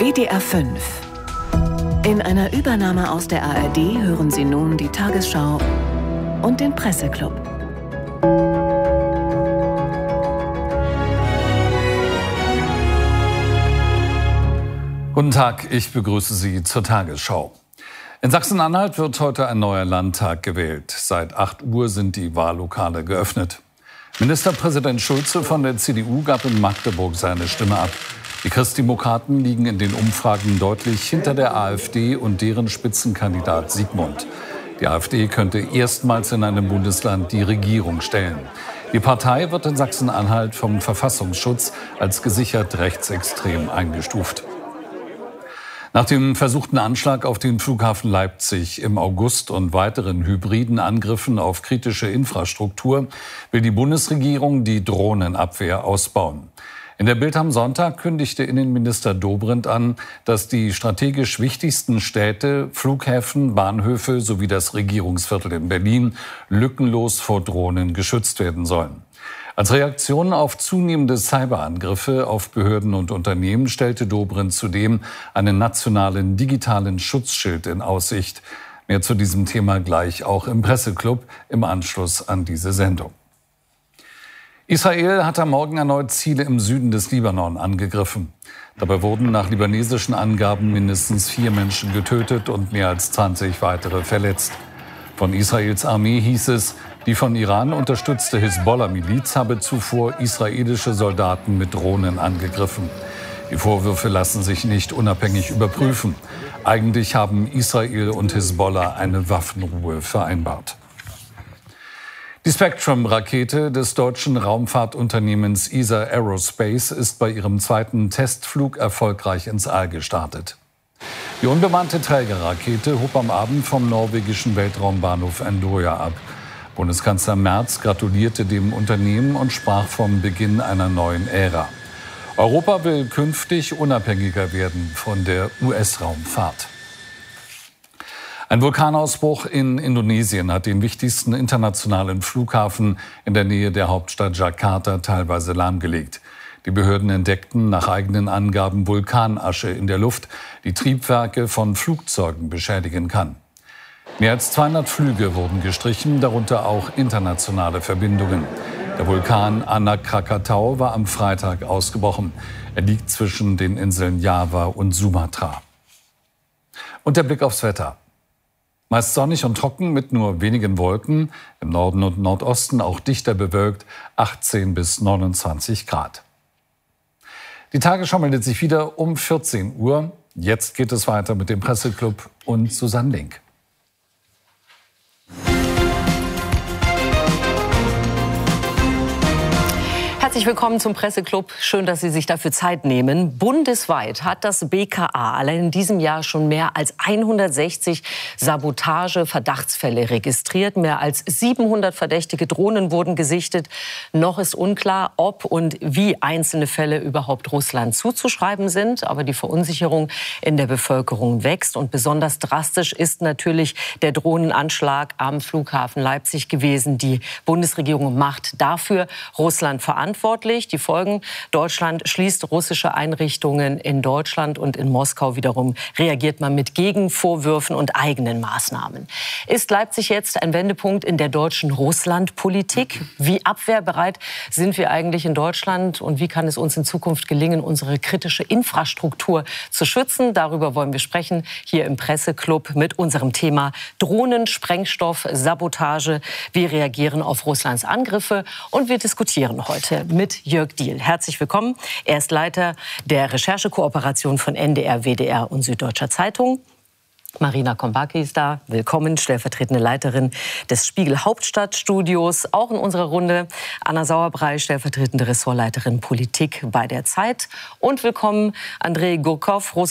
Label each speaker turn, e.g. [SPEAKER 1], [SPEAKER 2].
[SPEAKER 1] WDR 5. In einer Übernahme aus der ARD hören Sie nun die Tagesschau und den Presseclub.
[SPEAKER 2] Guten Tag, ich begrüße Sie zur Tagesschau. In Sachsen-Anhalt wird heute ein neuer Landtag gewählt. Seit 8 Uhr sind die Wahllokale geöffnet. Ministerpräsident Schulze von der CDU gab in Magdeburg seine Stimme ab. Die Christdemokraten liegen in den Umfragen deutlich hinter der AfD und deren Spitzenkandidat Sigmund. Die AfD könnte erstmals in einem Bundesland die Regierung stellen. Die Partei wird in Sachsen-Anhalt vom Verfassungsschutz als gesichert rechtsextrem eingestuft. Nach dem versuchten Anschlag auf den Flughafen Leipzig im August und weiteren hybriden Angriffen auf kritische Infrastruktur will die Bundesregierung die Drohnenabwehr ausbauen. In der Bild am Sonntag kündigte Innenminister Dobrindt an, dass die strategisch wichtigsten Städte, Flughäfen, Bahnhöfe sowie das Regierungsviertel in Berlin lückenlos vor Drohnen geschützt werden sollen. Als Reaktion auf zunehmende Cyberangriffe auf Behörden und Unternehmen stellte Dobrindt zudem einen nationalen digitalen Schutzschild in Aussicht. Mehr zu diesem Thema gleich auch im Presseclub im Anschluss an diese Sendung. Israel hat am Morgen erneut Ziele im Süden des Libanon angegriffen. Dabei wurden nach libanesischen Angaben mindestens 4 Menschen getötet und mehr als 20 weitere verletzt. Von Israels Armee hieß es, die von Iran unterstützte Hisbollah-Miliz habe zuvor israelische Soldaten mit Drohnen angegriffen. Die Vorwürfe lassen sich nicht unabhängig überprüfen. Eigentlich haben Israel und Hisbollah eine Waffenruhe vereinbart. Die Spectrum-Rakete des deutschen Raumfahrtunternehmens ESA Aerospace ist bei ihrem zweiten Testflug erfolgreich ins All gestartet. Die unbemannte Trägerrakete hob am Abend vom norwegischen Weltraumbahnhof Andøya ab. Bundeskanzler Merz gratulierte dem Unternehmen und sprach vom Beginn einer neuen Ära. Europa will künftig unabhängiger werden von der US-Raumfahrt. Ein Vulkanausbruch in Indonesien hat den wichtigsten internationalen Flughafen in der Nähe der Hauptstadt Jakarta teilweise lahmgelegt. Die Behörden entdeckten nach eigenen Angaben Vulkanasche in der Luft, die Triebwerke von Flugzeugen beschädigen kann. Mehr als 200 Flüge wurden gestrichen, darunter auch internationale Verbindungen. Der Vulkan Anak Krakatau war am Freitag ausgebrochen. Er liegt zwischen den Inseln Java und Sumatra. Und der Blick aufs Wetter. Meist sonnig und trocken mit nur wenigen Wolken, im Norden und Nordosten auch dichter bewölkt, 18 bis 29 Grad. Die Tagesschau meldet sich wieder um 14 Uhr. Jetzt geht es weiter mit dem Presseclub und Susanne Link.
[SPEAKER 3] Herzlich willkommen zum Presseclub. Schön, dass Sie sich dafür Zeit nehmen. Bundesweit hat das BKA allein in diesem Jahr schon mehr als 160 Sabotage-Verdachtsfälle registriert. Mehr als 700 verdächtige Drohnen wurden gesichtet. Noch ist unklar, ob und wie einzelne Fälle überhaupt Russland zuzuschreiben sind. Aber die Verunsicherung in der Bevölkerung wächst. Und besonders drastisch ist natürlich der Drohnenanschlag am Flughafen Leipzig gewesen. Die Bundesregierung macht dafür Russland verantwortlich. Die Folgen: Deutschland schließt russische Einrichtungen in Deutschland und in Moskau wiederum reagiert man mit Gegenvorwürfen und eigenen Maßnahmen. Ist Leipzig jetzt ein Wendepunkt in der deutschen Russlandpolitik? Wie abwehrbereit sind wir eigentlich in Deutschland und wie kann es uns in Zukunft gelingen, unsere kritische Infrastruktur zu schützen? Darüber wollen wir sprechen hier im Presseclub mit unserem Thema Drohnen, Sprengstoff, Sabotage. Wir reagieren auf Russlands Angriffe und wir diskutieren heute mit Jörg Diehl. Herzlich willkommen. Er ist Leiter der Recherchekooperation von NDR, WDR und Süddeutscher Zeitung. Marina Kombaki ist da. Willkommen, stellvertretende Leiterin des Spiegel Hauptstadtstudios. Auch in unserer Runde Anna Sauerbrei, stellvertretende Ressortleiterin Politik bei der Zeit. Und willkommen Andrei Gurkow,